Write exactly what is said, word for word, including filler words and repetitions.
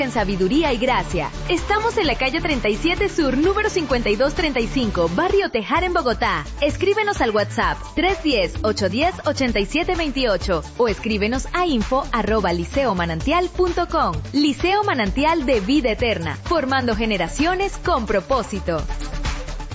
en sabiduría y gracia. Estamos en la calle treinta y siete Sur, número cincuenta y dos treinta y cinco, Barrio Tejar en Bogotá. Escríbenos al WhatsApp tres uno cero, ocho uno cero, ocho siete dos ocho o escríbenos a info arroba liceo manantial punto com. Liceo Manantial de Vida Eterna, formando generaciones con propósito.